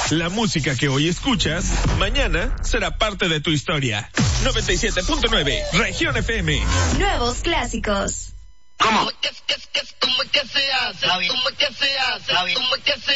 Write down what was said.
La música que hoy escuchas, mañana será parte de tu historia. 97.9, Región FM. Nuevos clásicos. ¿Cómo? ¿Cómo es que se hace? ¿Cómo es que se hace? ¿Cómo es que se